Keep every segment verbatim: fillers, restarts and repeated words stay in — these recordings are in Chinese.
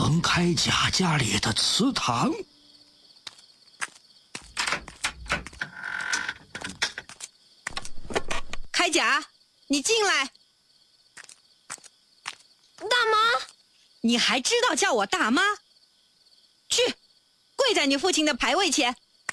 程开甲家里的祠堂。 开甲，你进来。 大妈， 你还知道叫我大妈？去，跪在你父亲的牌位前，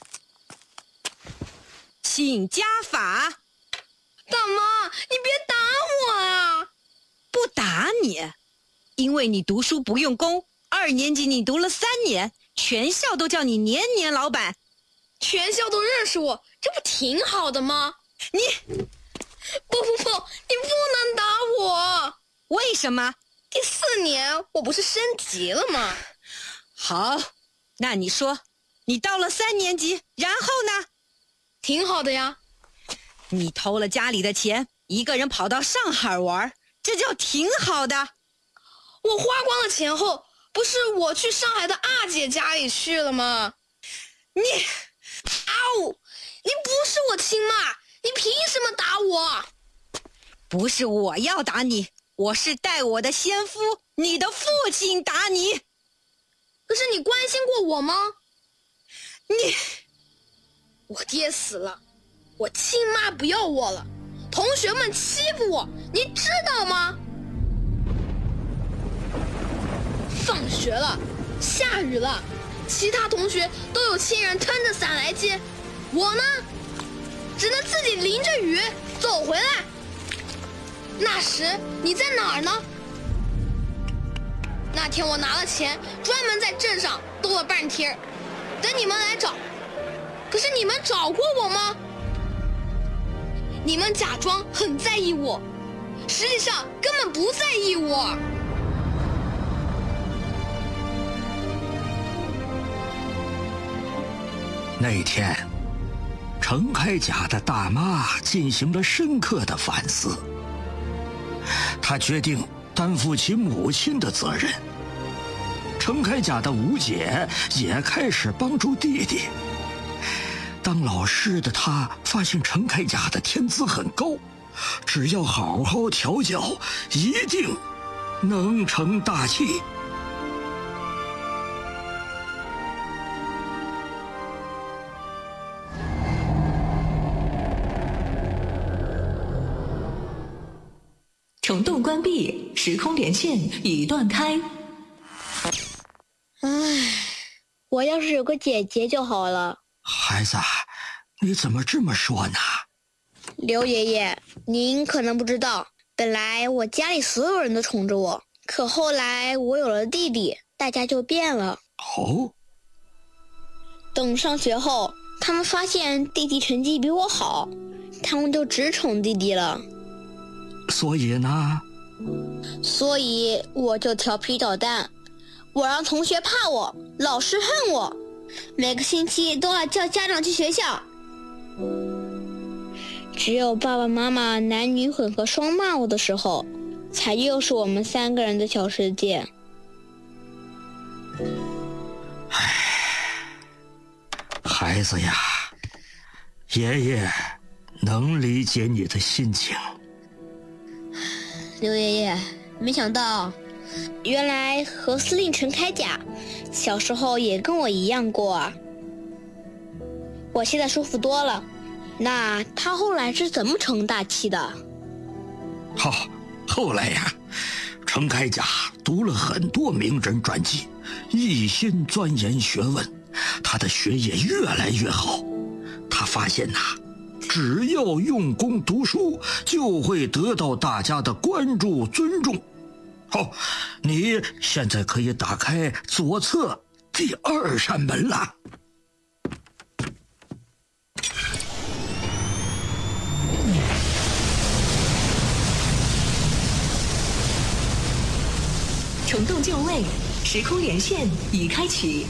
请家法。 大妈，你别打我啊！ 不打你，因为你读书不用功，二年级你读了三年，全校都叫你年年老板， 全校都认识我，这不挺好的吗？ 你， 不不不，你不能打我！ 为什么？ 第四年我不是升级了吗？ 好，那你说，你到了三年级，然后呢？ 挺好的呀。 你偷了家里的钱，一个人跑到上海玩，这叫挺好的。 我花光了钱后，不是我去上海的二姐家里去了吗？ 你， 嗷！你不是我亲妈，你凭什么打我？ 不是我要打你，我是代我的先夫，你的父亲打你。 可是你关心过我吗？ 你， 我爹死了，我亲妈不要我了，同学们欺负我，你知道吗？放学了，下雨了，其他同学都有亲人撑着伞来接，我呢，只能自己淋着雨走回来。那时你在哪儿呢？那天我拿了钱，专门在镇上兜了半天，等你们来找。可是你们找过我吗？你们假装很在意我，实际上根本不在意我。 那天，程开甲的大妈进行了深刻的反思，她决定担负起母亲的责任。程开甲的吴姐也开始帮助弟弟。当老师的他发现程开甲的天资很高，只要好好调教，一定能成大器。 虫洞关闭，时空连线已断开。 唉，我要是有个姐姐就好了。 孩子，你怎么这么说呢？ 刘爷爷，您可能不知道，本来我家里所有人都宠着我，可后来我有了弟弟，大家就变了。 哦？ 等上学后，他们发现弟弟成绩比我好，他们就只宠弟弟了。 所以呢？ 所以我就调皮捣蛋，我让同学怕我，老师恨我，每个星期都要叫家长去学校。只有爸爸妈妈男女混合双骂我的时候，才又是我们三个人的小世界。 唉，孩子呀，爷爷能理解你的心情。 刘爷爷，没想到原来何司令程开甲小时候也跟我一样过啊。我现在舒服多了。那他后来是怎么成大器的？ 好、哦，后来呀，程开甲读了很多名人传记，一心钻研学问，他的学业越来越好。他发现呐、啊，只要用功读书，就会得到大家的关注尊重。好，你现在可以打开左侧第二扇门了。 虫洞就位，时空连线已开启。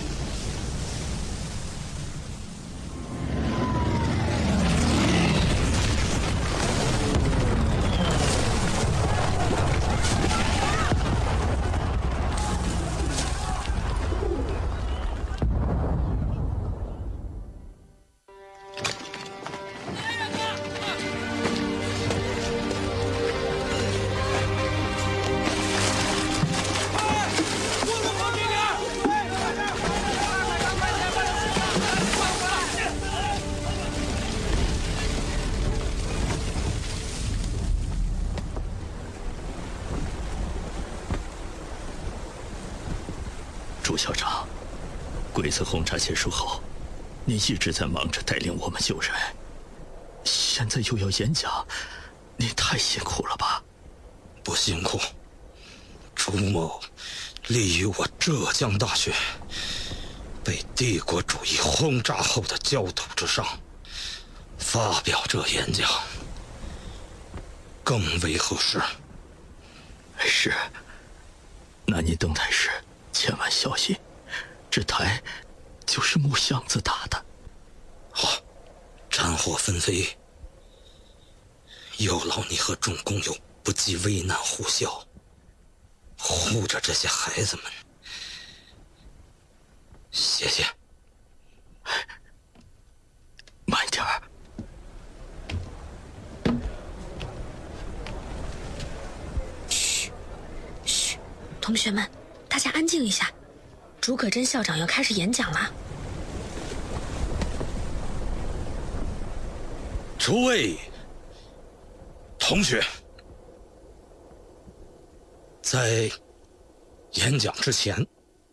朱校长，鬼子轰炸结束后，你一直在忙着带领我们救人，现在又要演讲，你太辛苦了吧？ 不辛苦，朱某立于我浙江大学被帝国主义轰炸后的焦土之上，发表这演讲，更为合适。 是，那你登台时千万小心，这台就是木箱子打的。 好，战火纷飞，有劳你和众工友不计危难护校，护着这些孩子们。谢谢。 慢点儿。 嘘，嘘，同学们，大家安静一下。竺可桢校长要开始演讲了。 诸位同学，在演讲之前，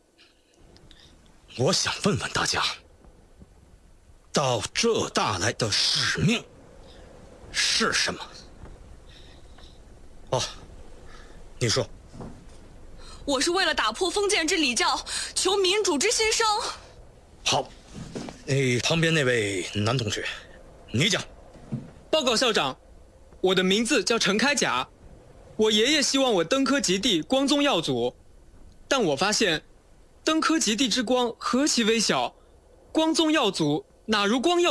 我想问问大家，到浙大来的使命是什么？哦，你说。 我是为了打破封建制礼教，求民主之新生。 好，你旁边那位男同学，你讲。 报告校长，我的名字叫陈开甲，我爷爷希望我登科及第，光宗耀祖，但我发现登科及第之光何其微小，光宗耀祖哪如光耀